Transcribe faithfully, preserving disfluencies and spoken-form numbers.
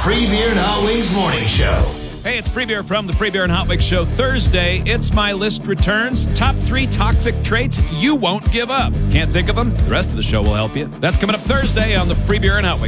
Free Beer and Hot Wings Morning Show. Hey, it's Free Beer from the Free Beer and Hot Wings Show. Thursday, It's My List returns. Top three toxic traits you won't give up. Can't think of them? The rest of the show will help you. That's coming up Thursday on the Free Beer and Hot Wings.